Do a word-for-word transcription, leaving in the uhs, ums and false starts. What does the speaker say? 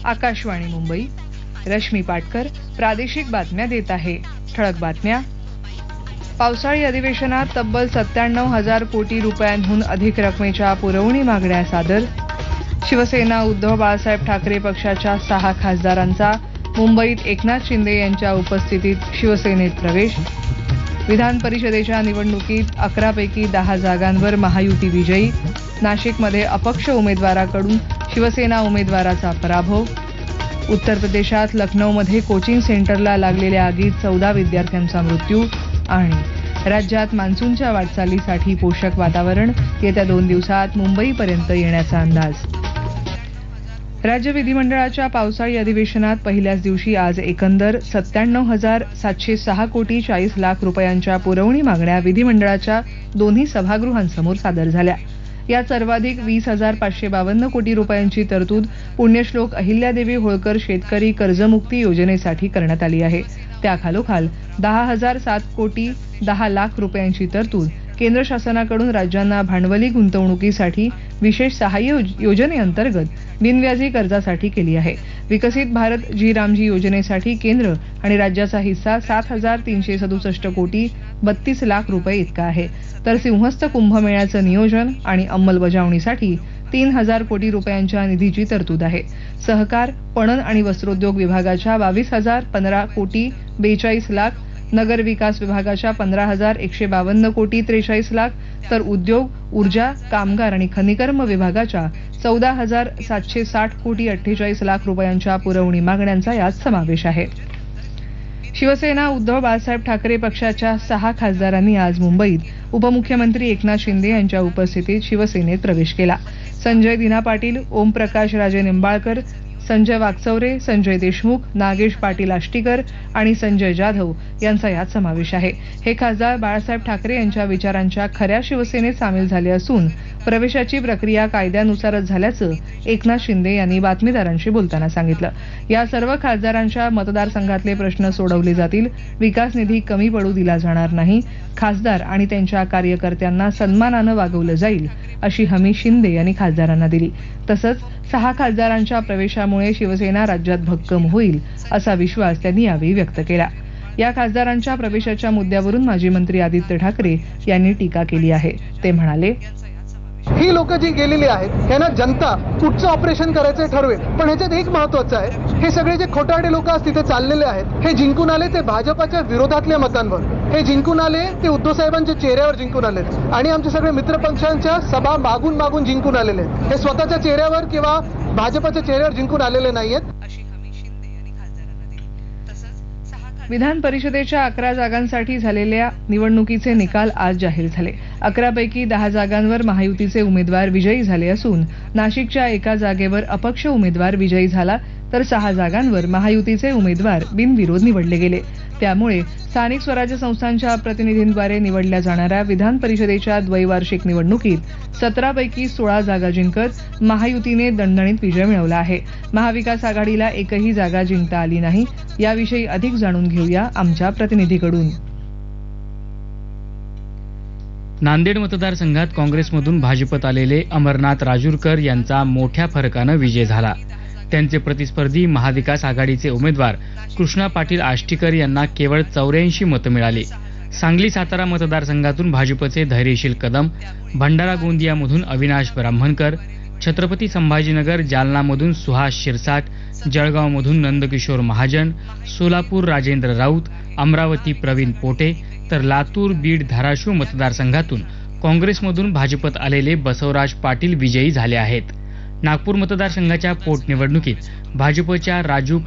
आकाशवाणी मुंबई. रश्मी पाटकर प्रादेशिक बातम्या देत आहे. ठळक बातम्या. पावसाळी अधिवेशनात तब्बल सत्त्याण्णव हजार कोटी रुपयांहून अधिक रकमेच्या पुरवणी मागण्या सादर. शिवसेना उद्धव बाळासाहेब ठाकरे पक्षाच्या सहा खासदारांचा मुंबईत एकनाथ शिंदे यांच्या उपस्थितीत शिवसेनेत प्रवेश. विधान परिषदेच्या निवडणुकीत अकरापैकी दहा जागांवर महायुती विजयी. नाशिकमध्ये अपक्ष उमेदवाराकडून शिवसेना उमेदवाराचा पराभव. उत्तर प्रदेशात लखनौमध्ये कोचिंग सेंटरला लागलेल्या आगीत चौदा विद्यार्थ्यांचा मृत्यू. आणि राज्यात मान्सूनच्या वाटचालीसाठी पोषक वातावरण, येत्या दोन दिवसात मुंबईपर्यंत येण्याचा अंदाज. राज्य विधिमंडळाच्या पावसाळी अधिवेशनात पहिल्याच दिवशी आज एकंदर सत्त्याण्णव हजार सातशे सहा कोटी चाळीस लाख रुपयांच्या पुरवणी मागण्या विधिमंडळाच्या दोन्ही सभागृहांसमोर सादर झाल्या. यात सर्वाधिक वीस हजार पाचशे बावन्न कोटी रुपयांची तरतूद पुण्यश्लोक अहिल्यादेवी होळकर शेतकरी कर्जमुक्ती योजनेसाठी करण्यात आली आहे. त्याखालोखाल दहा हजार सात कोटी दहा लाख रुपयांची तरतूद केंद्र शासनाकडून राज्यांना भांडवली गुंतवणुकीसाठी विशेष सहाय्य योजनेअंतर्गत बिनव्याजी कर्जासाठी केली आहे. विकसित भारत जी रामजी योजनेसाठी केंद्र आणि राज्याचा हिस्सा सात हजार तीनशे सदुसष्ट कोटी बत्तीस लाख रुपये इतका आहे. तर सिंहस्थ कुंभमेळ्याचं नियोजन आणि अंमलबजावणीसाठी तीन हजार कोटी रुपयांच्या निधीची तरतूद आहे. सहकार, पणन आणि वस्त्रोद्योग विभागाच्या बावीस हजार पंधरा कोटी बेचाळीस लाख, नगर विकास विभागाच्या पंधरा हजार एकशे बावन्न कोटी त्रेचाळीस लाख, तर उद्योग, ऊर्जा, कामगार आणि खनिकर्म विभागाच्या चौदा हजार सातशे साठ कोटी अठ्ठेचाळीस लाख रुपयांच्या पुरवणी मागण्यांचा यात समावेश आहे. शिवसेना उद्धव बाळासाहेब ठाकरे पक्षाच्या सहा खासदारांनी आज मुंबईत उपमुख्यमंत्री एकनाथ शिंदे यांच्या उपस्थितीत शिवसेनेत प्रवेश केला. संजय दिना पाटील, ओमप्रकाश राजे निंबाळकर, संजय वाकचौरे, संजय देशमुख, नागेश पाटील आष्टीकर आणि संजय जाधव यांचा यात समावेश आहे. हे खासदार बाळासाहेब ठाकरे यांच्या विचारांच्या खऱ्या शिवसेनेत सामील झाले असून प्रवेशाची प्रक्रिया कायद्यानुसारच झाल्याचं एकनाथ शिंदे यांनी बातमीदारांशी बोलताना सांगितलं. या सर्व खासदारांच्या मतदारसंघातले प्रश्न सोडवले जातील. विकास निधी कमी पडू दिला जाणार नाही. खासदार आणि त्यांच्या कार्यकर्त्यांना सन्मानानं वागवलं जाईल अशी हमी शिंदे यांनी खासदारांना दिली. तसंच सहा खासदारांच्या प्रवेशामुळे शिवसेना राज्यात भक्कम होईल असा विश्वास त्यांनी यावेळी व्यक्त केला. या खासदारांच्या प्रवेशाच्या मुद्द्यावरून माजी मंत्री आदित्य ठाकरे यांनी टीका केली आहे. ते म्हणाले, ही लोक जी गेलेली आहेत यांना जनता कुठचं ऑपरेशन करायचं ठरवेल. पण ह्याच्यात एक महत्वाचं आहे, हे सगळे जे खोटारडे लोक आज तिथे चाललेले आहेत, हे जिंकून आले ते भाजपाच्या विरोधातल्या मतांवर, हे जिंकून आले ते उद्धव साहेबांच्या चेहऱ्यावर जिंकून आले आणि आमचे सगळे मित्रपक्षांच्या सभा मागून मागून जिंकून आलेले आहेत. हे स्वतःच्या चेहऱ्यावर किंवा भाजपाच्या चेहऱ्यावर जिंकून आलेले नाहीयेत. विधान परिषदेच्या अकरा जागांसाठी झालेल्या निवडणुकीचे निकाल आज जाहीर झाले. अकरापैकी दहा जागांवर महायुतीचे उमेदवार विजयी झाले असून नाशिकच्या एका जागेवर अपक्ष उमेदवार विजयी झाला, तर सहा जागांवर महायुतीचे उमेदवार बिनविरोध निवडले गेले. त्यामुळे स्थानिक स्वराज्य संस्थांच्या प्रतिनिधींद्वारे निवडल्या जाणाऱ्या विधान परिषदेच्या द्वैवार्षिक निवडणुकीत सतरापैकी सोळा जागा जिंकत महायुतीने दणदणीत विजय मिळवला आहे. महाविकास आघाडीला एकही जागा जिंकता आली नाही. याविषयी अधिक जाणून घेऊया आमच्या प्रतिनिधीकडून. नांदेड मतदारसंघात काँग्रेसमधून भाजपत आलेले अमरनाथ राजूरकर यांचा मोठ्या फरकानं विजय झाला. त्यांचे प्रतिस्पर्धी महाविकास आघाडीचे उमेदवार कृष्णा पाटील आष्टीकर यांना केवळ चौऱ्याऐंशी मतं मिळाली. सांगली सातारा मतदारसंघातून भाजपचे धैर्यशील कदम, भंडारा गोंदियामधून अविनाश ब्राह्मणकर, छत्रपती संभाजीनगर जालनामधून सुहास शिरसाट, जळगावमधून नंदकिशोर महाजन, सोलापूर राजेंद्र राऊत, अमरावती प्रवीण पोटे, तर लातूर बीड धाराशिव मतदारसंघातून काँग्रेसमधून भाजपत आलेले बसवराज पाटील विजयी झाले आहेत. नागपूर मतदारसंघाच्या पोटनिवडणुकीत भाजपच्या राजू